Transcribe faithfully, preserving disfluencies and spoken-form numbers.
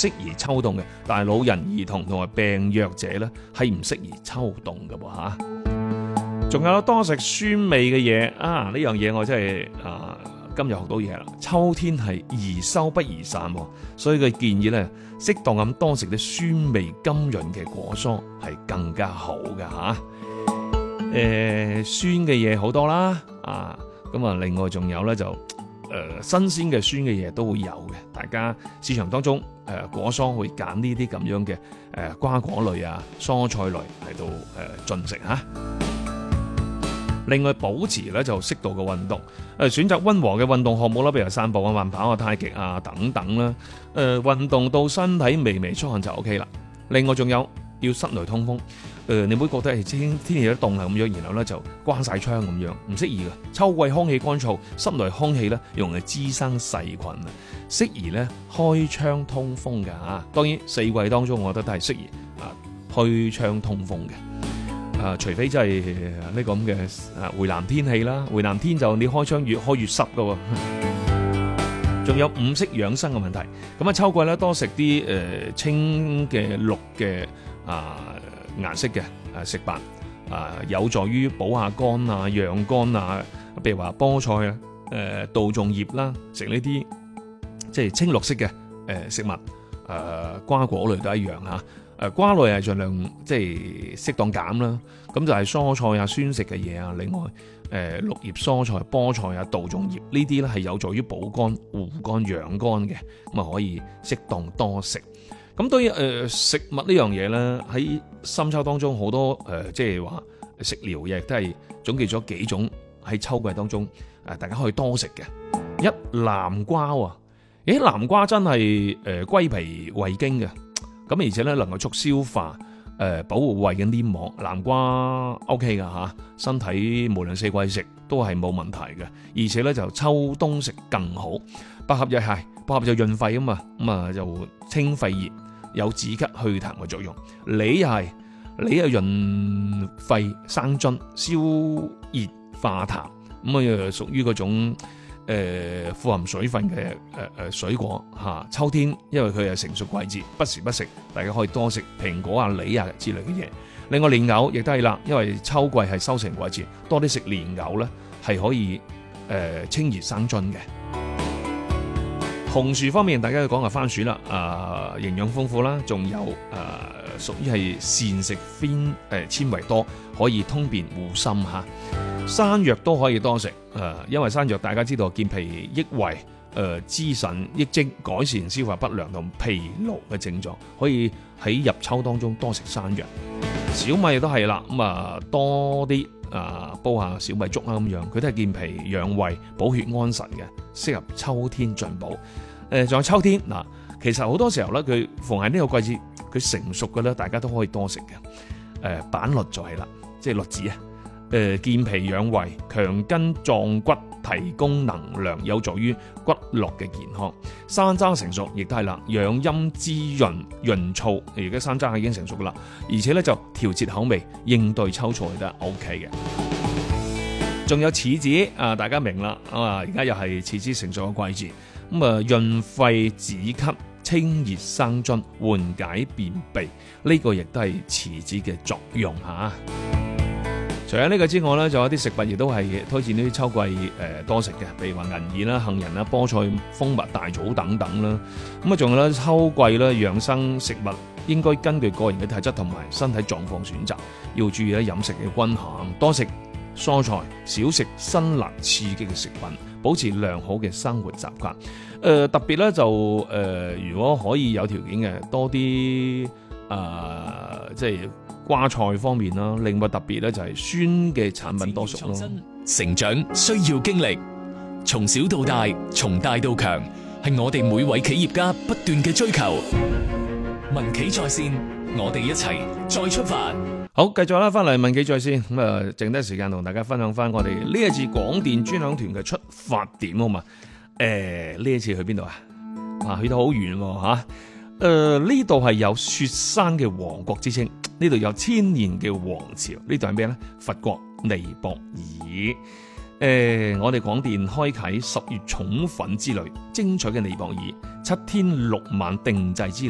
適宜秋凍嘅，但係老人、兒童同埋病弱者咧係唔適宜秋凍嘅噃嚇。仲有多食酸味嘅嘢啊！呢樣嘢我真係啊〜今日學到嘢啦，秋天係宜收不宜散，所以佢建議咧，適當咁多食啲酸味甘潤嘅果蔬係更加好嘅吓。誒、呃，酸嘅嘢好多啦，啊，咁啊，另外仲有咧就誒、呃、新鮮嘅酸嘅嘢都會有嘅。大家市場當中誒、呃、果蔬會揀呢啲咁樣嘅誒、呃、瓜果類啊、蔬菜類嚟到誒進食吓。另外保持咧就適度嘅運動，誒選擇溫和嘅運動項目啦，譬如散步啊、慢跑啊、太極啊等等啦。誒、呃、運動到身體微微出汗就 O K 啦。另外仲有要室內通風，誒、呃、你唔會覺得係天天氣都凍啊咁樣，然後咧就關晒窗咁樣，唔適宜嘅。秋季空氣乾燥，室內空氣咧容易滋生細菌啊，適宜咧開窗通風嘅嚇。當然四季當中，我覺得都係適宜啊開窗通風嘅。啊，除非真係呢個咁嘅啊回南天氣啦，回南天就你開窗越開越濕噶喎。仲有五色養生嘅問題，咁啊秋季咧多食啲誒青嘅綠嘅啊顏色嘅啊食物啊，有助於補下肝啊、養肝啊，譬如話菠菜啊、誒杜仲葉啦，食呢啲即係青綠色嘅誒食物，誒瓜果類都一樣嚇。誒瓜類係盡量即係適當減啦，咁就係蔬菜啊、酸食嘅嘢啊，另外誒綠葉蔬菜、菠菜啊、杜仲葉呢啲咧係有助於補肝、護肝、養肝嘅，咁啊可以適當多食。咁對於誒食物呢樣嘢咧，喺深秋當中好多誒即係話食療亦都係總結咗幾種喺秋季當中誒大家可以多食嘅。一南瓜喎，咦南瓜真係誒歸脾胃經嘅。咁而且咧能夠促消化，誒、呃、保護胃嘅黏膜，南瓜 O K 噶嚇，身體無論四季食都係冇問題嘅，而且咧就秋冬食更好。百合又係，百合就潤肺啊嘛，咁啊就清肺熱，有止咳祛痰嘅作用。梨又係，梨又潤肺生津，消熱化痰，咁啊又屬於嗰種。誒、呃、富含水分嘅誒誒水果嚇、啊，秋天因為佢係成熟季節，不時不食，大家可以多食蘋果啊、梨啊之類嘅嘢。另外蓮藕亦都係啦，因為秋季係收成季節，多啲食蓮藕咧係可以誒、呃、清熱生津嘅。紅薯方面，大家要講下番薯啦，啊、呃、營養豐富啦，仲有誒、呃、屬於係膳食纖誒纖維多，可以通便護心嚇。山藥都可以多食，誒、呃，因為山藥大家知道健脾益胃，誒、呃，滋腎益精，改善消化不良同疲勞嘅症狀，可以喺入秋當中多食山藥。小米都係啦，咁、嗯、啊多啲啊煲下小米粥啊咁樣，佢都係健脾養胃、補血安神嘅，適合秋天進補。誒、呃，仲有秋天嗱，其實好多時候咧，佢逢係呢個季節，佢成熟嘅咧，大家都可以多食嘅。誒、呃，板栗就係啦，即係栗子啊。誒健脾養胃、強筋壯骨、提供能量，有助於骨骼嘅健康。山楂成熟亦都係啦，養陰滋潤、潤燥。而家山楂已經成熟噶啦，而且咧就調節口味，應對秋燥都係 O K 嘅。仲有柿子啊，大家明啦啊，而家又係柿子成熟嘅季節，咁啊潤肺止咳、清熱生津、緩解便秘，呢、這個亦都係柿子嘅作用嚇。除咗呢個之外咧，仲有啲食物亦都係推薦呢啲秋季誒、呃、多食嘅，譬如話銀耳啦、杏仁啦、菠菜、蜂蜜、大棗等等啦。咁啊，仲有咧秋季咧養生食物應該根據個人嘅體質同埋身體狀況選擇，要注意咧飲食嘅均衡，多食蔬菜，少食辛辣刺激嘅食品，保持良好嘅生活習慣。誒、呃、特別咧就誒、呃，如果可以有條件嘅，多啲啊、呃，即係。瓜菜方面啦，另外特別咧就係酸嘅產品多食咯。 成長需要經歷，從小到大，從大到強，係我哋每位企業家不斷嘅追求。民企在線，我哋一齊再出發。 好，繼續啦，翻嚟民企在線咁啊，剩低時間同大家分享翻我哋呢一次廣電專享團嘅出發點好嘛？誒、呃，呢一次去邊度啊？啊，去到好遠喎吓。誒，呢度係有雪山嘅王國之稱，呢度有千年嘅王朝，呢度係咩呢？佛國尼泊爾。誒、呃，我哋廣電開啟十月寵粉之旅，精彩嘅尼泊爾七天六晚定制之旅。